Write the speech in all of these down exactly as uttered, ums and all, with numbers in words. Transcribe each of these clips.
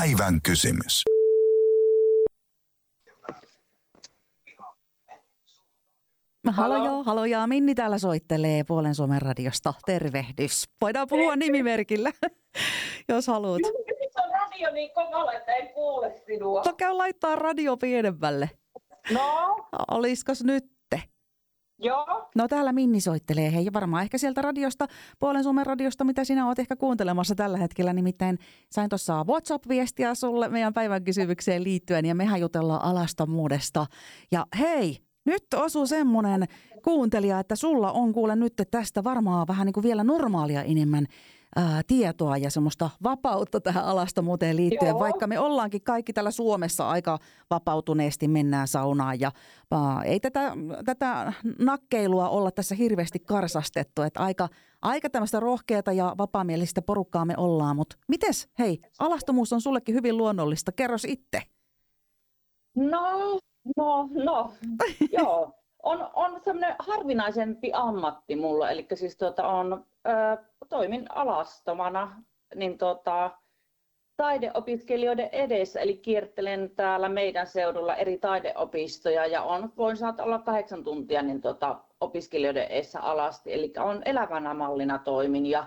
Päivän kysymys. Halo, halo ja Minni täällä soittelee Puolen Suomen radiosta. Tervehdys. Voidaan puhua nimimerkillä, jos haluat. Nyt on radio niin kovalla, että en kuule sinua. No käy laittaa radio pienemmälle. No? Oliskos nytte? Joo. No täällä Minni soittelee. Hei, varmaan ehkä sieltä radiosta, Puolen Suomen radiosta, mitä sinä oot ehkä kuuntelemassa tällä hetkellä. Nimittäin sain tuossa WhatsApp-viestiä sulle meidän päivän kysymykseen liittyen ja mehän jutellaan alastomuudesta. Ja hei! Nyt osuu semmoinen kuuntelija, että sulla on kuule nyt tästä varmaan vähän niin kuin vielä normaalia enemmän ää, tietoa ja semmoista vapautta tähän alastomuuteen liittyen, Joo. vaikka me ollaankin kaikki täällä Suomessa aika vapautuneesti mennään saunaan ja ää, ei tätä, tätä nakkeilua olla tässä hirveästi karsastettu, että aika, aika tämmöistä rohkeata ja vapaamielistä porukkaa me ollaan, mutta mites, hei, alastomuus on sullekin hyvin luonnollista, kerros itse. No... No, no, joo. On, on semmoinen harvinaisempi ammatti mulla, eli siis tuota on, ö, toimin alastomana niin tuota, taideopiskelijoiden edessä, eli kiertelen täällä meidän seudulla eri taideopistoja ja on, voin saada olla kahdeksan tuntia niin tuota, opiskelijoiden edessä alasti, eli on elävänä mallina toimin ja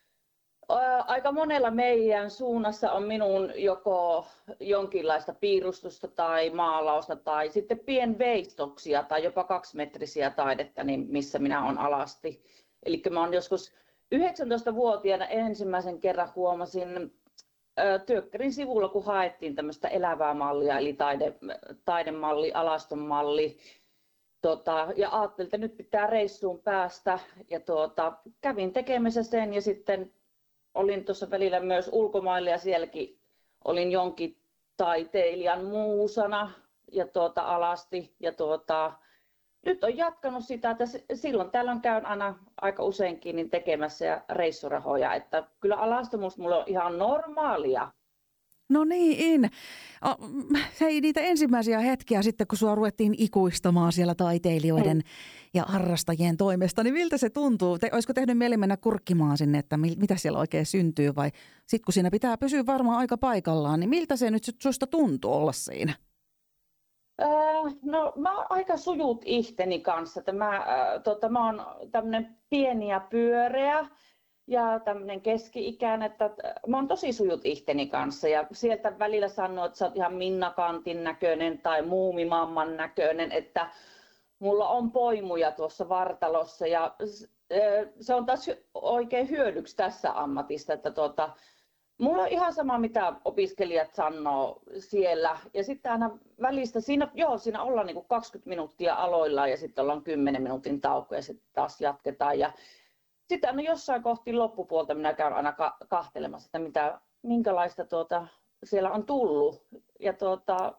aika monella meidän suunnassa on minun joko jonkinlaista piirustusta tai maalausta tai sitten pienveistoksia tai jopa kaksimetrisiä taidetta, niin missä minä olen alasti. Eli mä olen joskus yhdeksäntoistavuotiaana ensimmäisen kerran huomasin työkkärin sivulla, kun haettiin tämmöistä elävää mallia, eli taide, taidemalli, alastonmalli. Tota, ja ajattelin, että nyt pitää reissuun päästä ja tuota, kävin tekemässä sen ja sitten olin tuossa välillä myös ulkomailla ja sielläkin olin jonkin taiteilijan muusana ja tuota, alasti. Ja tuota, nyt on jatkanut sitä, että silloin tällöin käyn aina aika useinkin niin tekemässä ja reissurahoja. Että kyllä alastomuus mulla on ihan normaalia. No niin, hei niitä ensimmäisiä hetkiä sitten, kun sua ruvettiin ikuistamaan siellä taiteilijoiden mm. ja harrastajien toimesta, niin miltä se tuntuu? Te, olisiko tehnyt mieli mennä kurkkimaan sinne, että mi, mitä siellä oikein syntyy vai sitten kun siinä pitää pysyä varmaan aika paikallaan, niin miltä se nyt susta tuntuu olla siinä? Öö, no mä oon aika sujut ihteni kanssa, että mä, äh, tota, mä oon tämmönen pieni ja pyöreä. Ja tämmöinen keski-ikäinen, että mä oon tosi sujut ihteni kanssa ja sieltä välillä sanoo, että sä oot ihan Minna Kantin näköinen tai Muumimamman näköinen, että mulla on poimuja tuossa vartalossa ja se on taas oikein hyödyksi tässä ammatissa, että tuota, mulla on ihan sama mitä opiskelijat sanoo siellä ja sitten aina välistä, siinä, joo, siinä ollaan niin kuin kaksikymmentä minuuttia aloillaan ja sitten ollaan kymmenen minuutin tauko ja sitten taas jatketaan ja sitten aina jossain kohti loppupuolta minä käyn aina ka- kahtelemassa, että mitä, minkälaista tuota, siellä on tullut. Ja tuota,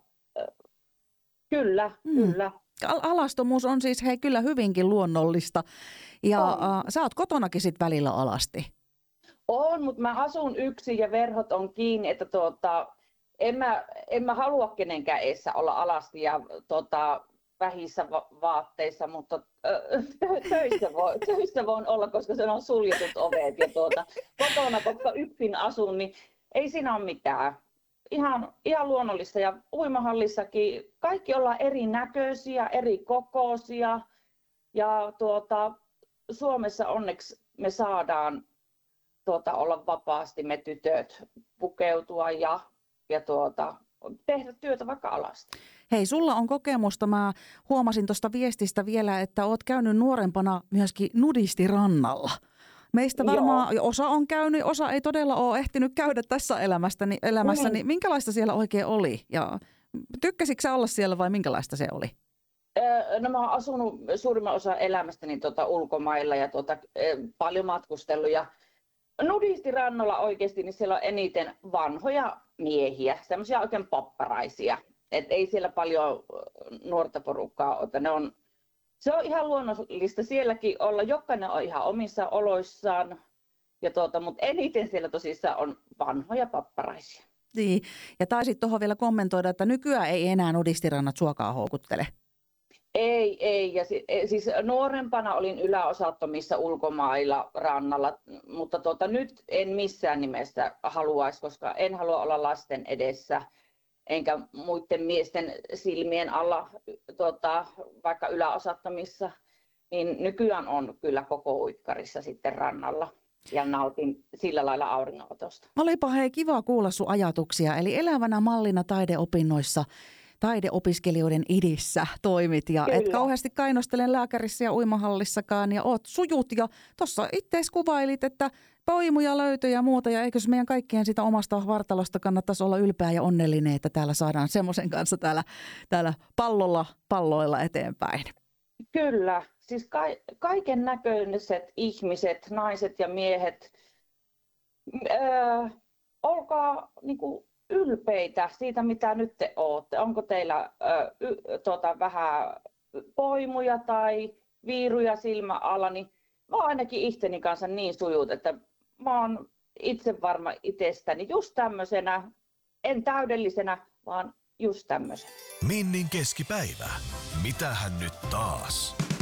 kyllä, mm. kyllä. Alastomuus on siis hei kyllä hyvinkin luonnollista. Ja äh, sä oot kotonakin sit välillä alasti. On, mutta mä asun yksin ja verhot on kiinni, että tuota, en, mä, en mä halua kenenkään eessä olla alasti ja tuota, vähissä va- vaatteissa, mutta töissä, voi, töissä voin olla, koska se on suljetut ovet ja tuota, kotona, koska yksin asun, niin ei siinä ole mitään. Ihan, ihan luonnollista ja uimahallissakin kaikki ollaan erinäköisiä, eri kokoisia ja tuota, Suomessa onneksi me saadaan tuota, olla vapaasti me tytöt pukeutua ja, ja tuota, tehdä työtä vaikka alasti. Hei, sulla on kokemusta. Mä huomasin tuosta viestistä vielä, että oot käynyt nuorempana myöskin nudistirannalla. Meistä varmaan Joo. osa on käynyt, osa ei todella ole ehtinyt käydä tässä elämästä, niin, elämässä. Mm. Niin minkälaista siellä oikein oli? Ja tykkäsitkö sä olla siellä vai minkälaista se oli? No mä oon asunut suurimman osa elämästäni tuota ulkomailla ja tuota, paljon matkustellut. Ja nudistirannalla oikeasti niin siellä on eniten vanhoja miehiä, semmoisia oikein papparaisia. Et ei siellä paljon nuorta porukkaa ole. Ne on, se on ihan luonnollista sielläkin olla. Jokainen on ihan omissa oloissaan, ja tuota, mutta eniten siellä tosissaan on vanhoja papparaisia. Niin, ja taisit tuohon vielä kommentoida, että nykyään ei enää nudistirannat suokaa houkuttele. Ei, ei. Ja si, siis nuorempana olin yläosattomissa ulkomailla rannalla, mutta tuota, nyt en missään nimessä haluaisi, koska en halua olla lasten edessä, enkä muiden miesten silmien alla tuota, vaikka yläosattomissa. Niin nykyään on kyllä koko uikkarissa sitten rannalla ja nautin sillä lailla auringonotosta. Olipa hei kiva kuulla sun ajatuksia, eli elävänä mallina taideopinnoissa. Taideopiskelijoiden idissä toimit ja Kyllä. et kauheasti kainostele lääkärissä ja uimahallissakaan ja oot sujut ja tuossa ittees kuvailit, että poimuja löytyy ja muuta ja eikös meidän kaikkien sitä omasta vartalosta kannattaisi olla ylpeä ja onnellinen, että täällä saadaan semmoisen kanssa täällä, täällä pallolla palloilla eteenpäin. Kyllä, siis ka- kaiken näköiset ihmiset, naiset ja miehet, öö, olkaa niinku ylpeitä siitä, mitä nyt te olette. Onko teillä ö, y, tota, vähän poimuja tai viiruja silmä alla, niin mä oon ainakin itteni kanssa niin sujut, että mä oon itse varma itsestäni just tämmöisenä, en täydellisenä, vaan just tämmöisenä. Minnin keskipäivä. Mitähän nyt taas?